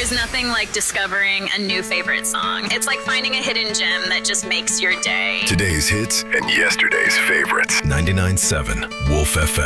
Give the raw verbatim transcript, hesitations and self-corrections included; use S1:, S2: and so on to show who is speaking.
S1: is nothing like discovering a new favorite song. It's like finding a hidden gem that just makes your day.
S2: Today's hits and yesterday's favorites. ninety-nine point seven Wolf F M.